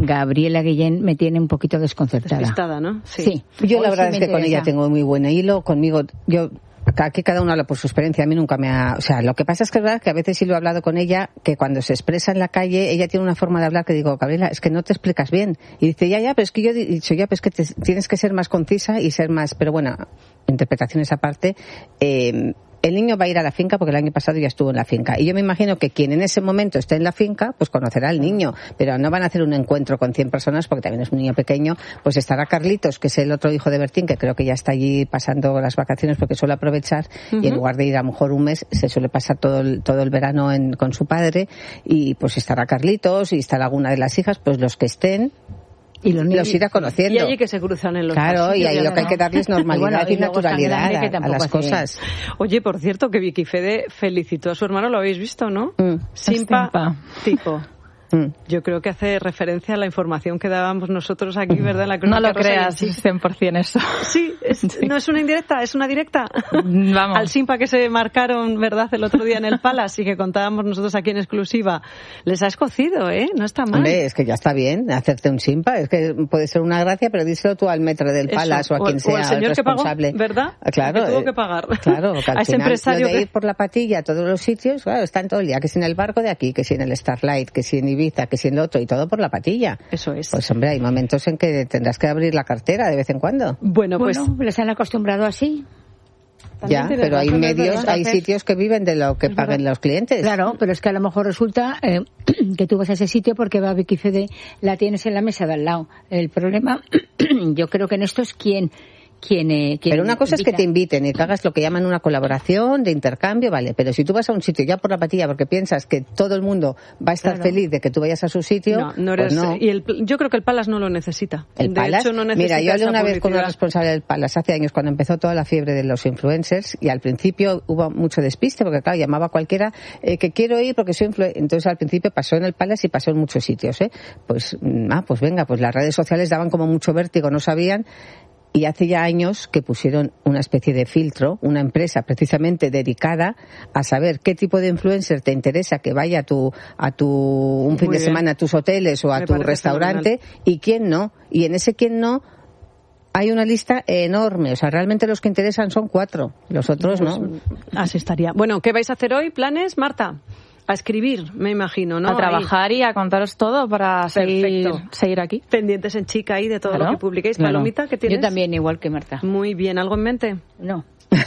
Gabriela Guillén me tiene un poquito desconcertada. Despistada, ¿no? Sí. Yo la verdad es que con ella tengo muy buen hilo. Conmigo, aquí cada uno habla por su experiencia. A mí nunca me ha... O sea, lo que pasa es que es verdad que a veces sí lo he hablado con ella, que cuando se expresa en la calle, ella tiene una forma de hablar que digo, Gabriela, es que no te explicas bien. Y dice, ya, pero es que yo he dicho, ya, pero es que tienes que ser más concisa y ser más... Pero bueno, interpretaciones aparte... el niño va a ir a la finca porque el año pasado ya estuvo en la finca. Y yo me imagino que quien en ese momento esté en la finca, pues conocerá al niño. Pero no van a hacer un encuentro con 100 personas porque también es un niño pequeño. Pues estará Carlitos, que es el otro hijo de Bertín, que creo que ya está allí pasando las vacaciones porque suele aprovechar. Uh-huh. Y en lugar de ir a lo mejor un mes, se suele pasar todo el verano con su padre. Y pues estará Carlitos y estará alguna de las hijas, pues los que estén. Y los irá conociendo. Y allí que se cruzan en los Claro, y ahí lo que hay que darles normalidad y naturalidad a las cosas. Oye, por cierto, que Vicky Fede felicitó a su hermano, lo habéis visto, ¿no? Simpático. Yo creo que hace referencia a la información que dábamos nosotros aquí, ¿verdad? En la no lo creas, 100% eso. Sí, no es una indirecta, es una directa. Vamos. Al Simpa que se marcaron, ¿verdad?, el otro día en el Palace y que contábamos nosotros aquí en exclusiva. Les ha escocido, ¿eh? No está mal. Hombre, es que ya está bien hacerte un Simpa. Es que puede ser una gracia, pero díselo tú al metro del Palace o a quien sea o al señor responsable. Que pagó, ¿verdad? Claro. Que tuvo que pagar. Claro, que al a ese final empresario lo de ir por la patilla a todos los sitios, claro, están todo el día. Que si en el barco de aquí, que si en el Starlight, que si en Ibiza, que si en lo otro, y todo por la patilla. Eso es. Pues hombre, hay momentos en que tendrás que abrir la cartera de vez en cuando. Bueno, les han acostumbrado así. Ya, pero hay hay sitios que viven de lo que paguen los clientes. Claro, pero es que a lo mejor resulta que tú vas a ese sitio porque va Vicky Fede, la tienes en la mesa de al lado. El problema, yo creo que en esto es quién pero una cosa es que te inviten y que hagas lo que llaman una colaboración de intercambio, vale, pero si tú vas a un sitio ya por la patilla porque piensas que todo el mundo va a estar feliz de que tú vayas a su sitio, no eres, pues no. Y yo creo que el Palace no lo necesita. ¿El Palace? Hecho, no necesita. Mira, yo hablé una vez con una responsable del Palace hace años cuando empezó toda la fiebre de los influencers y al principio hubo mucho despiste porque claro, llamaba a cualquiera que quiero ir porque soy influencer. Entonces al principio pasó en el Palace y pasó en muchos sitios, pues venga, pues las redes sociales daban como mucho vértigo, no sabían. Y hace ya años que pusieron una especie de filtro, una empresa precisamente dedicada a saber qué tipo de influencer te interesa que vaya a tu un fin de semana a tus hoteles o a tu restaurante y quién no. Y en ese quién no hay una lista enorme. O sea, realmente los que interesan son 4. Los otros no. Así estaría. Bueno, ¿qué vais a hacer hoy? ¿Planes, Marta? A escribir, me imagino, ¿no? A trabajar y a contaros todo para seguir aquí. Pendientes en Chica ahí de todo lo que publiquéis. Claro. Palomita, ¿qué tienes? Yo también, igual que Marta. Muy bien. ¿Algo en mente? No.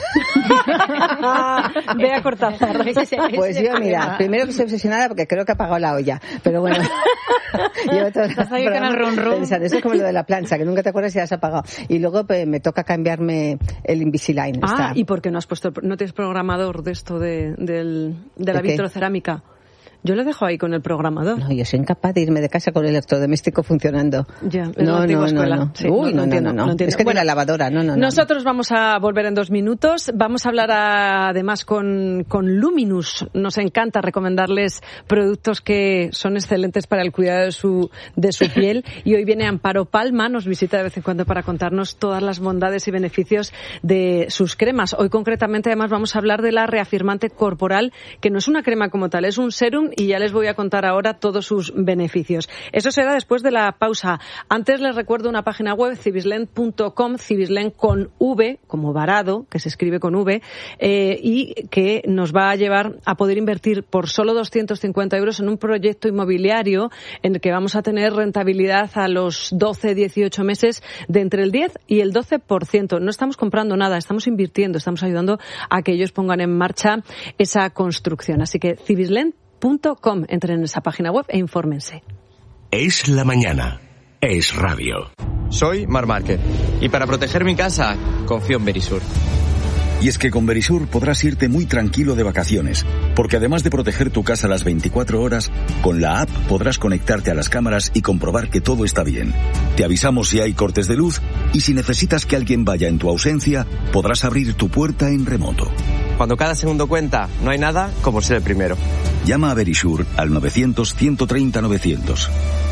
Ve a Cortázar. Pues yo, mira, primero que estoy obsesionada porque creo que ha apagado la olla. Pero bueno. Estás ahí con el run run. Eso es como lo de la plancha, que nunca te acuerdas si has apagado. Y luego pues, me toca cambiarme el Invisalign. ¿Y por qué no tienes programador de esto de la vitrocerámica? Yo lo dejo ahí con el programador. No, yo soy incapaz de irme de casa con el electrodoméstico funcionando. Ya, en la antigua escuela. No. Sí, uy, no. Es que la lavadora, no. Nosotros vamos a volver en 2 minutos. Vamos a hablar además con Luminous. Nos encanta recomendarles productos que son excelentes para el cuidado de su piel. Y hoy viene Amparo Palma, nos visita de vez en cuando para contarnos todas las bondades y beneficios de sus cremas. Hoy concretamente además vamos a hablar de la reafirmante corporal, que no es una crema como tal, es un serum y ya les voy a contar ahora todos sus beneficios. Eso será después de la pausa. Antes les recuerdo una página web, cibislent.com, Cibislent con V, como varado, que se escribe con V, y que nos va a llevar a poder invertir por solo 250 euros en un proyecto inmobiliario en el que vamos a tener rentabilidad a los 12-18 meses de entre el 10 y el 12%. No estamos comprando nada, estamos invirtiendo, estamos ayudando a que ellos pongan en marcha esa construcción. Así que cibislent.com, entren en esa página web e infórmense. Es la mañana. Es radio. Soy Marc Márquez y para proteger mi casa confío en Verisur. Y es que con Verisur podrás irte muy tranquilo de vacaciones, porque además de proteger tu casa las 24 horas, con la app podrás conectarte a las cámaras y comprobar que todo está bien. Te avisamos si hay cortes de luz y si necesitas que alguien vaya en tu ausencia, podrás abrir tu puerta en remoto. Cuando cada segundo cuenta, no hay nada como ser el primero. Llama a Verisur al 900-130-900.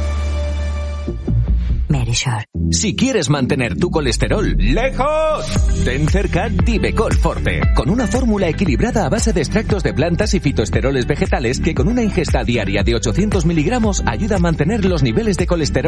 Verisur. Si quieres mantener tu colesterol lejos, ten cerca Divecol Forte, con una fórmula equilibrada a base de extractos de plantas y fitoesteroles vegetales que con una ingesta diaria de 800 miligramos ayuda a mantener los niveles de colesterol